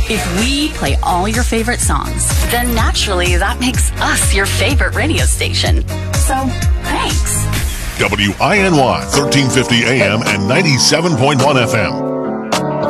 If we play all your favorite songs, then naturally that makes us your favorite radio station. So, thanks. WINY 1350 AM and 97.1 FM.